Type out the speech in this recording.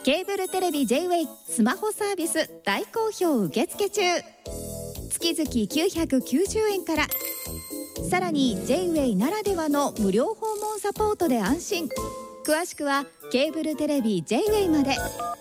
ケーブルテレビ J-Way スマホサービス大好評受付中。月々990円から。さらに J-Way ならではの無料訪問サポートで安心。詳しくはケーブルテレビ J-Way まで。